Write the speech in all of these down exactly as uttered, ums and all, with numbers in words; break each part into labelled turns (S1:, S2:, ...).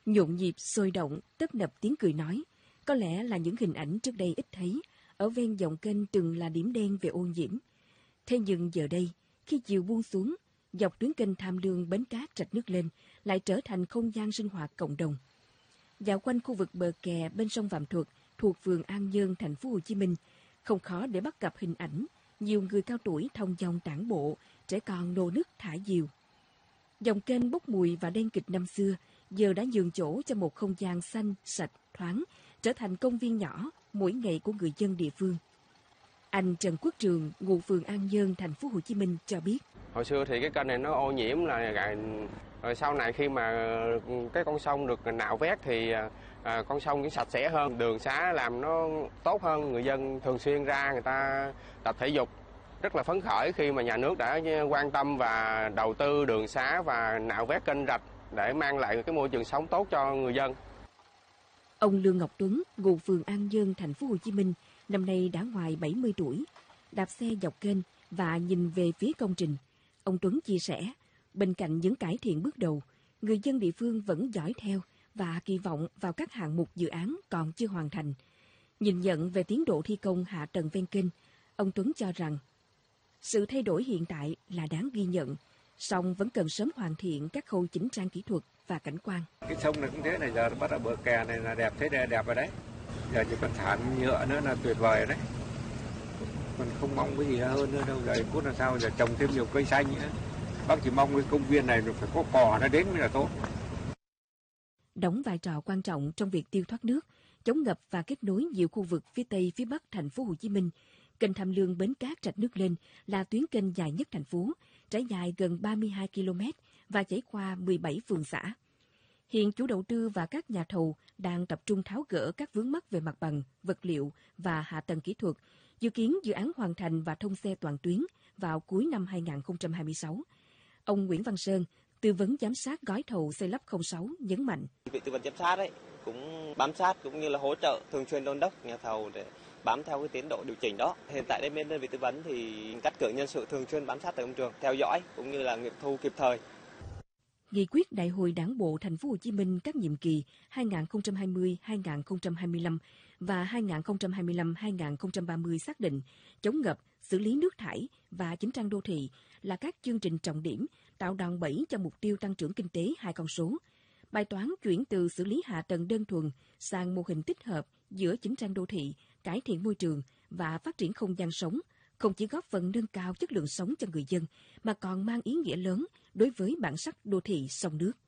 S1: Nhộn nhịp, sôi động, tấp nập tiếng cười nói. Có lẽ là những hình ảnh trước đây ít thấy, ở ven dòng kênh từng là điểm đen về ô nhiễm. Thế nhưng giờ đây, khi chiều buông xuống, dọc tuyến kênh Tham Lương Bến Cát Rạch Nước Lên lại trở thành không gian sinh hoạt cộng đồng. Dạo quanh khu vực bờ kè bên sông Vàm Thuật thuộc phường An Nhơn, thành phố Hồ Chí Minh, không khó để bắt gặp hình ảnh nhiều người cao tuổi thong dong tản bộ, trẻ con nô nức thả diều. Dòng kênh bốc mùi và đen kịch năm xưa giờ đã nhường chỗ cho một không gian xanh, sạch, thoáng, trở thành công viên nhỏ mỗi ngày của người dân địa phương. Anh Trần Quốc Trường, ngụ phường An Nhơn, thành phố Hồ Chí Minh cho biết.
S2: Hồi xưa thì cái kênh này nó ô nhiễm là rồi sau này khi mà cái con sông được nạo vét thì à, con sông cũng sạch sẽ hơn, đường xá làm nó tốt hơn, người dân thường xuyên ra người ta tập thể dục. Rất là phấn khởi khi mà nhà nước đã quan tâm và đầu tư đường xá và nạo vét kênh rạch để mang lại cái môi trường sống tốt cho người dân.
S1: Ông Lương Ngọc Tuấn, ngụ phường An Nhơn, thành phố Hồ Chí Minh, năm nay đã ngoài bảy mươi tuổi, đạp xe dọc kênh và nhìn về phía công trình. Ông Tuấn chia sẻ, bên cạnh những cải thiện bước đầu, người dân địa phương vẫn dõi theo và kỳ vọng vào các hạng mục dự án còn chưa hoàn thành. Nhìn nhận về tiến độ thi công hạ tầng ven kênh, ông Tuấn cho rằng sự thay đổi hiện tại là đáng ghi nhận, song vẫn cần sớm hoàn thiện các khâu chỉnh trang kỹ thuật và cảnh quan.
S3: Cái sông này cũng thế này, giờ nó bắt đầu bờ kè này là đẹp, thế này đẹp rồi đấy. Giờ chỉ cần thảm nhựa nữa là tuyệt vời rồi đấy. Còn không mong cái gì hơn nữa đâu, giờ cốt là sao, giờ trồng thêm nhiều cây xanh nữa. Bác chỉ mong cái công viên này phải có cỏ nó đến mới là tốt.
S1: Đóng vai trò quan trọng trong việc tiêu thoát nước, chống ngập và kết nối nhiều khu vực phía Tây, phía Bắc thành phố Hồ Chí Minh. Kênh Tham Lương Bến Cát Rạch Nước Lên là tuyến kênh dài nhất thành phố, trải dài gần ba mươi hai ki lô mét và chảy qua mười bảy phường xã. Hiện chủ đầu tư và các nhà thầu đang tập trung tháo gỡ các vướng mắc về mặt bằng, vật liệu và hạ tầng kỹ thuật, dự kiến dự án hoàn thành và thông xe toàn tuyến vào cuối năm hai nghìn không trăm hai mươi sáu. Ông Nguyễn Văn Sơn, tư vấn giám sát gói thầu xây lắp không sáu nhấn mạnh.
S4: Vị tư vấn giám sát ấy cũng bám sát cũng như là hỗ trợ thường xuyên đôn đốc nhà thầu để bám theo cái tiến độ điều chỉnh đó. Hiện tại đây bên đơn vị tư vấn thì cắt cử nhân sự thường xuyên bám sát tại công trường, theo dõi cũng như là nghiệm thu kịp thời.
S1: Nghị quyết Đại hội Đảng bộ Thành phố Hồ Chí Minh các nhiệm kỳ hai nghìn không trăm hai mươi đến hai nghìn không trăm hai mươi lăm và hai nghìn không trăm hai mươi lăm đến hai nghìn không trăm ba mươi xác định chống ngập, xử lý nước thải và chỉnh trang đô thị là các chương trình trọng điểm tạo đòn bẩy cho mục tiêu tăng trưởng kinh tế hai con số. Bài toán chuyển từ xử lý hạ tầng đơn thuần sang mô hình tích hợp giữa chỉnh trang đô thị, cải thiện môi trường và phát triển không gian sống không chỉ góp phần nâng cao chất lượng sống cho người dân, mà còn mang ý nghĩa lớn đối với bản sắc đô thị sông nước.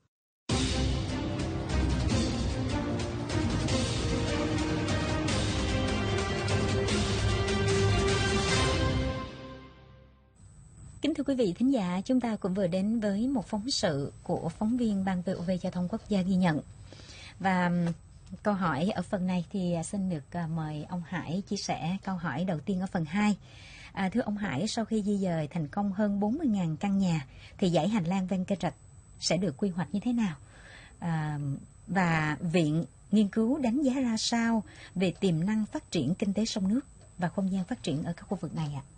S5: Kính thưa quý vị thính giả, chúng ta cũng vừa đến với một phóng sự của phóng viên Ban vê o vê Giao thông Quốc gia ghi nhận. Và câu hỏi ở phần này thì xin được mời ông Hải chia sẻ câu hỏi đầu tiên ở phần hai. À, thưa ông Hải, sau khi di dời thành công hơn bốn mươi nghìn căn nhà, thì dãy hành lang ven kênh rạch sẽ được quy hoạch như thế nào? À, và Viện nghiên cứu đánh giá ra sao về tiềm năng phát triển kinh tế sông nước và không gian phát triển ở các khu vực này ạ?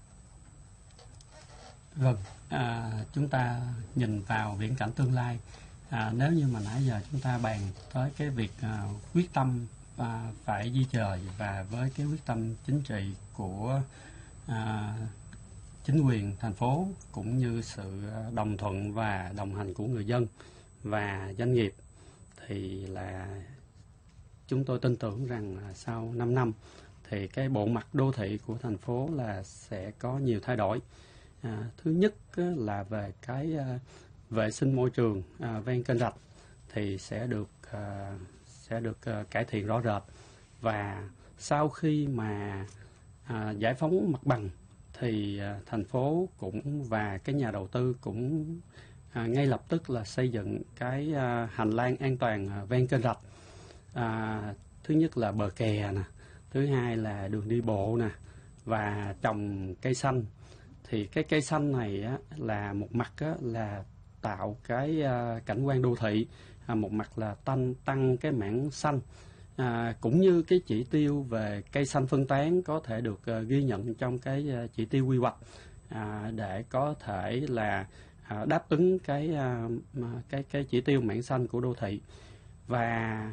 S6: Vâng, à, chúng ta nhìn vào viễn cảnh tương lai. À, nếu như mà nãy giờ chúng ta bàn tới cái việc à, quyết tâm à, phải di dời và với cái quyết tâm chính trị của à, chính quyền thành phố cũng như sự đồng thuận và đồng hành của người dân và doanh nghiệp, thì là chúng tôi tin tưởng rằng là sau năm năm thì cái bộ mặt đô thị của thành phố là sẽ có nhiều thay đổi. À, thứ nhất là về cái à, vệ sinh môi trường à, ven kênh rạch thì sẽ được à, sẽ được à, cải thiện rõ rệt, và sau khi mà à, giải phóng mặt bằng thì à, thành phố cũng và cái nhà đầu tư cũng à, ngay lập tức là xây dựng cái à, hành lang an toàn à, ven kênh rạch. À, thứ nhất là bờ kè nè, thứ hai là đường đi bộ nè, và trồng cây xanh. Thì cái cây xanh này á, là một mặt á, là tạo cái à, cảnh quan đô thị, à, một mặt là tăng tăng cái mảng xanh, à, cũng như cái chỉ tiêu về cây xanh phân tán có thể được à, ghi nhận trong cái à, chỉ tiêu quy hoạch, à, để có thể là à, đáp ứng cái à, cái cái chỉ tiêu mảng xanh của đô thị. và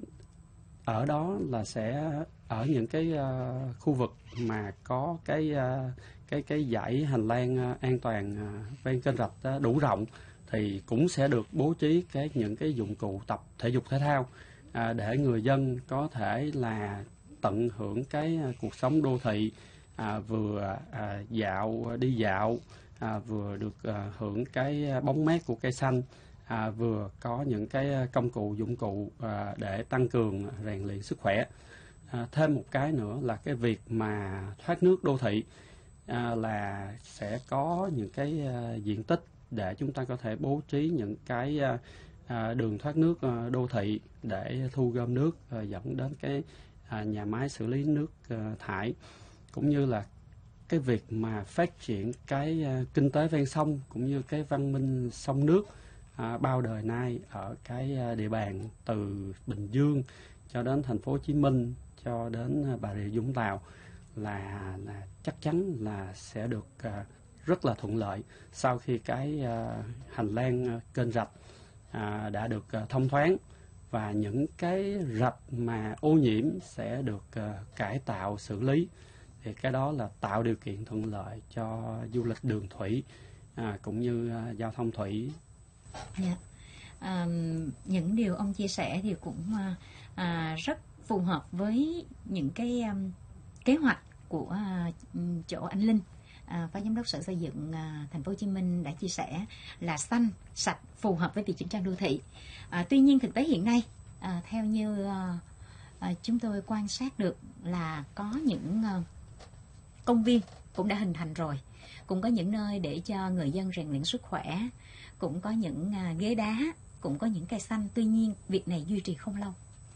S6: ở đó là sẽ ở những cái uh, khu vực mà có cái uh, cái cái dãy hành lang uh, an toàn uh, ven kênh rạch uh, đủ rộng thì cũng sẽ được bố trí cái những cái dụng cụ tập thể dục thể thao uh, để người dân có thể là tận hưởng cái uh, cuộc sống đô thị, uh, vừa uh, dạo đi dạo, uh, vừa được uh, hưởng cái bóng mát của cây xanh, À, vừa có những cái công cụ dụng cụ à, để tăng cường rèn luyện sức khỏe. À, thêm một cái nữa là cái việc mà thoát nước đô thị à, là sẽ có những cái à, diện tích để chúng ta có thể bố trí những cái à, à, đường thoát nước à, đô thị để thu gom nước à, dẫn đến cái à, nhà máy xử lý nước à, thải, cũng như là cái việc mà phát triển cái à, kinh tế ven sông cũng như cái văn minh sông nước À, bao đời nay ở cái địa bàn từ Bình Dương cho đến thành phố Hồ Chí Minh cho đến Bà Rịa Vũng Tàu là, là chắc chắn là sẽ được à, rất là thuận lợi sau khi cái à, hành lang kênh rạch à, đã được à, thông thoáng, và những cái rạch mà ô nhiễm sẽ được à, cải tạo xử lý, thì cái đó là tạo điều kiện thuận lợi cho du lịch đường thủy à, cũng như à, giao thông thủy.
S5: Yeah. À, những điều ông chia sẻ thì cũng à, rất phù hợp với những cái um, kế hoạch của à, chỗ anh Linh, à, phó giám đốc sở xây dựng à, thành phố Hồ Chí Minh đã chia sẻ là xanh, sạch, phù hợp với việc chỉnh trang đô thị. À, tuy nhiên thực tế hiện nay à, theo như à, à, chúng tôi quan sát được là có những à, công viên cũng đã hình thành rồi, cũng có những nơi để cho người dân rèn luyện sức khỏe, cũng có những à, ghế đá, cũng có những cây xanh. Tuy nhiên việc này duy trì không lâu,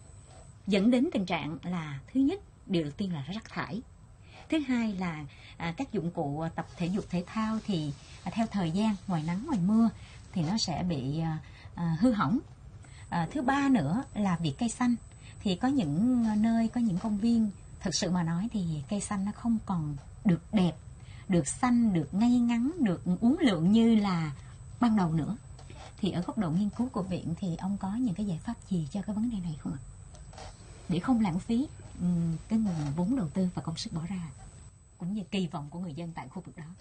S5: dẫn đến tình trạng là thứ nhất, điều đầu tiên là rác thải, thứ hai là à, các dụng cụ tập thể dục thể thao thì à, theo thời gian, ngoài nắng ngoài mưa thì nó sẽ bị à, à, hư hỏng. À, thứ ba nữa là việc cây xanh, thì có những nơi, có những công viên thực sự mà nói thì cây xanh nó không còn được đẹp, được xanh, được ngay ngắn, được uốn lượn như là ban đầu nữa. Thì ở góc độ nghiên cứu của viện thì ông có những cái giải pháp gì cho cái vấn đề này không ạ? Để không lãng phí um, cái nguồn vốn đầu tư và công sức bỏ ra, cũng như kỳ vọng của người dân tại khu vực đó.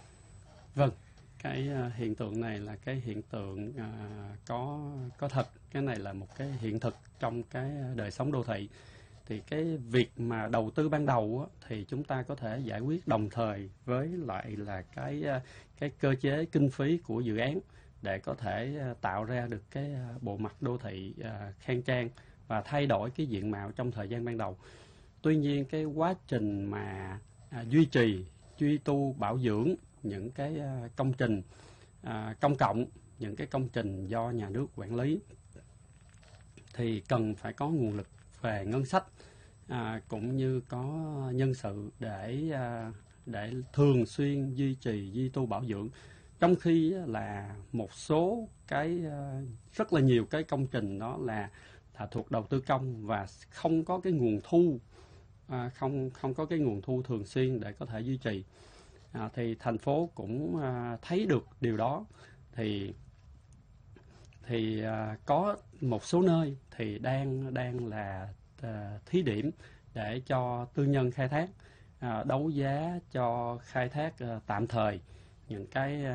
S6: Vâng, cái uh, hiện tượng này là cái hiện tượng uh, có có thật. Cái này là một cái hiện thực trong cái đời sống đô thị. Thì cái việc mà đầu tư ban đầu á, thì chúng ta có thể giải quyết đồng thời với lại là cái cái cơ chế kinh phí của dự án để có thể tạo ra được cái bộ mặt đô thị khang trang và thay đổi cái diện mạo trong thời gian ban đầu. Tuy nhiên cái quá trình mà à, duy trì, duy tu, bảo dưỡng những cái à, công trình à, công cộng, những cái công trình do nhà nước quản lý thì cần phải có nguồn lực về ngân sách à, cũng như có nhân sự để à, để thường xuyên duy trì, duy tu, bảo dưỡng. Trong khi là một số cái à, rất là nhiều cái công trình đó là, là thuộc đầu tư công và không có cái nguồn thu à, không không có cái nguồn thu thường xuyên để có thể duy trì. À, thì thành phố cũng à, thấy được điều đó, thì thì à, có một số nơi thì đang đang là à, thí điểm để cho tư nhân khai thác, à, đấu giá cho khai thác à, tạm thời những cái